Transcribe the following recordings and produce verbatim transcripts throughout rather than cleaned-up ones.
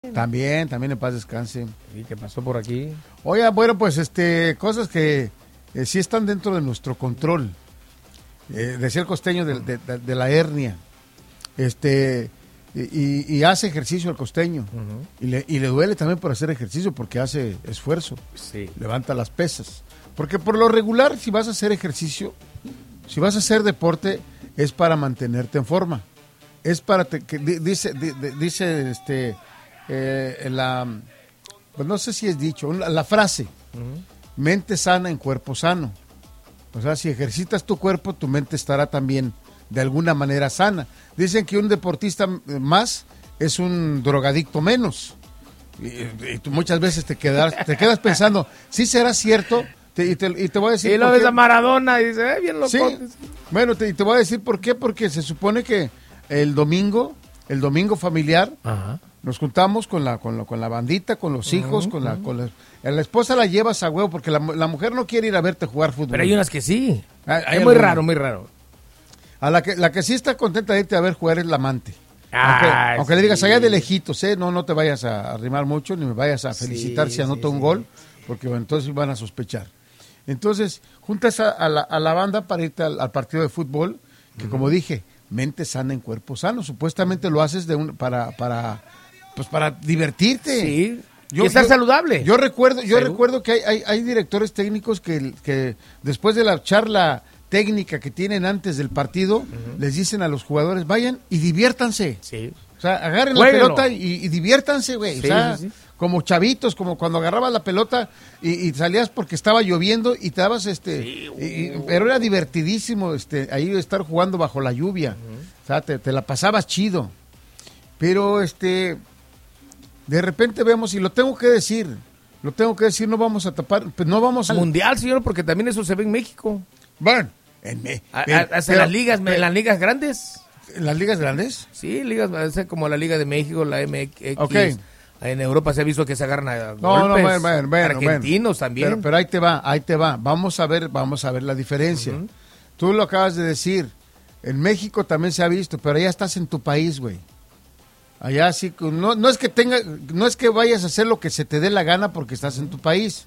también. También, también en paz descanse. ¿Y qué pasó por aquí? Oye, bueno, pues este, cosas que eh, sí están dentro de nuestro control. Eh, decía el costeño de, de, de, de la hernia. Este, y, y hace ejercicio el costeño. Uh-huh. Y, le, y le duele también por hacer ejercicio porque hace esfuerzo. Sí. Levanta las pesas. Porque por lo regular, si vas a hacer ejercicio, si vas a hacer deporte, es para mantenerte en forma. Es para, te, que dice, di, dice este, eh, la, pues no sé si es dicho, la, la frase, uh-huh. mente sana en cuerpo sano. O sea, si ejercitas tu cuerpo, tu mente estará también de alguna manera sana. Dicen que un deportista más es un drogadicto menos. Y, y tú muchas veces te quedas, te quedas pensando, ¿sí será cierto? Te, y, te, y te voy a decir. Y lo ves a Maradona y dice, eh, bien loco. Sí. Bueno, te, y te voy a decir por qué, porque se supone que el domingo, el domingo familiar, ajá. nos juntamos con la, con la, con la bandita, con los hijos, uh-huh. con la, con la, a la esposa la llevas a huevo porque la, la mujer no quiere ir a verte jugar fútbol. Pero hay unas que sí. Hay, hay es muy alguna. raro, muy raro. A la que, la que sí está contenta de irte a ver jugar es la amante. Aunque, ah, aunque sí. le digas allá de lejitos, ¿eh? No, no te vayas a arrimar mucho, ni me vayas a felicitar sí, si anota sí, un sí. gol, porque bueno, entonces van a sospechar. Entonces, juntas a, a, la, a la banda para irte al, al partido de fútbol, que uh-huh. como dije, mente sana en cuerpo sano. Supuestamente lo haces de un, para, para, pues para divertirte. Sí. Yo, y estar yo, saludable. Yo recuerdo, yo recuerdo que hay, hay, hay directores técnicos que, que después de la charla técnica que tienen antes del partido, uh-huh. les dicen a los jugadores, vayan y diviértanse. Sí. O sea, agarren Jueguenlo. la pelota y, y diviértanse, güey. Sí, o sea, sí, sí. como chavitos, como cuando agarrabas la pelota y, y salías porque estaba lloviendo y te dabas este... Sí, uh. y, pero era divertidísimo este ahí estar jugando bajo la lluvia. Uh-huh. O sea, te, te la pasabas chido. Pero este... de repente vemos, y lo tengo que decir, lo tengo que decir, no vamos a tapar, pues no vamos al... Mundial, señor, porque también eso se ve en México. Bueno, en me, a, pero, a, pero, las ligas, pero, en las ligas grandes. ¿En las ligas grandes? Sí, ligas como la Liga de México, la M X. Okay. En Europa se ha visto que se agarran a golpes. No, no, bueno, bueno, bueno, argentinos bueno. también. Pero, pero ahí te va, ahí te va. Vamos a ver, vamos a ver la diferencia. Uh-huh. Tú lo acabas de decir. En México también se ha visto, pero allá estás en tu país, güey. Allá sí, no, no es que tenga, no es que vayas a hacer lo que se te dé la gana porque estás en tu país.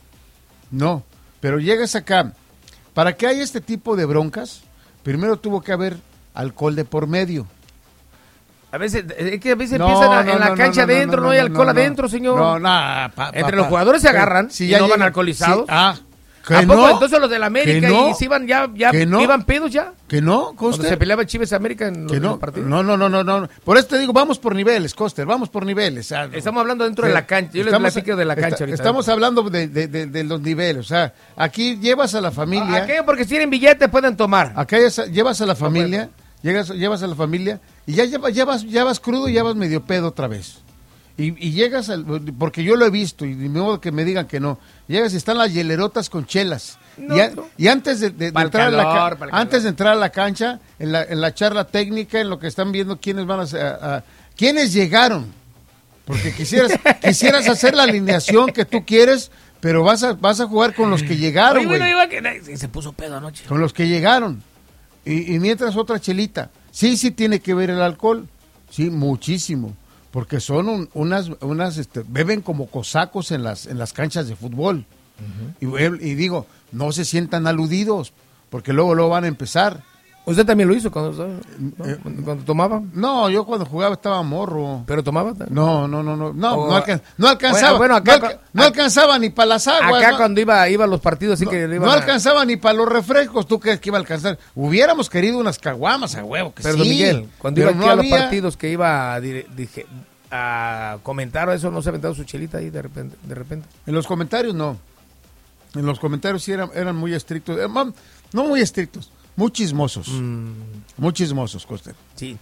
No, pero llegas acá. Para que haya este tipo de broncas, primero tuvo que haber alcohol de por medio. A veces, es que a veces no, empiezan a, no, en la no, cancha no, adentro, no, no, no hay alcohol no, no, adentro, señor. No, no, pa, pa, entre pa, los jugadores se agarran si y ya no llegan, van alcoholizados. Sí, ah, ¿A no? poco entonces los de la América no? y se iban ya, ya no? iban pedos ya? ¿Que no, Coster? Cuando se peleaba Chivas América en los, no? los partidos. No, no, no, no, no. Por eso te digo, vamos por niveles, Coster, vamos por niveles. O sea, estamos hablando dentro sí, de la cancha, yo estamos, les platico de la cancha está, ahorita. Estamos hablando de, de, de, de los niveles, o sea, aquí llevas a la familia. Aquello porque si tienen billete pueden tomar. Acá llevas a la familia, llegas, llevas a la familia y ya llevas, ya vas, ya vas crudo y ya vas medio pedo otra vez. Y, y llegas, al, porque yo lo he visto, y de modo que me digan que no, llegas y están las hielerotas con chelas. No, y, a, no. y antes de, de, de entrar calor, a la, antes de entrar a la cancha, en la, en la charla técnica, en lo que están viendo quiénes van a, a, a quiénes llegaron. Porque quisieras, quisieras hacer la alineación que tú quieres, pero vas a, vas a jugar con los que llegaron, güey. Bueno, que se puso pedo anoche. Con los que llegaron. Y, y mientras otra chelita. Sí, sí tiene que ver el alcohol. Sí, muchísimo. Porque son un, unas, unas este, beben como cosacos en las, en las canchas de fútbol. Uh-huh. Y, y digo, no se sientan aludidos, porque luego lo van a empezar. ¿Usted también lo hizo cuando, ¿no? eh, cuando tomaba? No, yo cuando jugaba estaba morro. ¿Pero tomaba? No, no, no, no, no, oh, no, alcan, no alcanzaba. Bueno, bueno acá, no, no alcanzaba ni para las aguas. Acá no, cuando iba, iba a los partidos, sí no, que iba no alcanzaba a... ni para los refrescos. ¿Tú crees que iba a alcanzar? Hubiéramos querido unas caguamas a huevo, que Perdón, sí. Miguel, cuando iba aquí no a había... los partidos que iba, dije... a comentar eso, no se ha aventado su chelita ahí de repente, de repente. En los comentarios no. En los comentarios sí eran, eran muy estrictos. Eh, no muy estrictos, muy chismosos. Mm. Muy chismosos, Coster. Sí.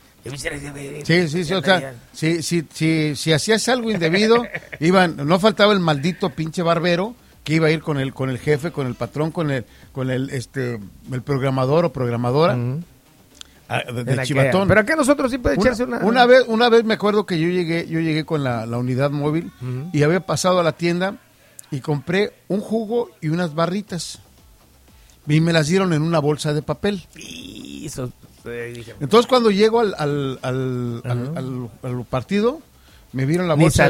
Sí, sí, sí, o sea, si, si, si, si hacías algo indebido, iban, no faltaba el maldito pinche barbero que iba a ir con el, con el jefe, con el patrón, con el, con el, este, el programador o programadora. Mm. De, de chivatón. Pero acá nosotros sí puede echarse una, una... Una vez, una vez me acuerdo que yo llegué, yo llegué con la, la unidad móvil uh-huh. y había pasado a la tienda y compré un jugo y unas barritas. Y me las dieron en una bolsa de papel. Y eso, eh, dije, entonces cuando llego al, al, al, uh-huh. al, al, al partido, me vieron la bolsa,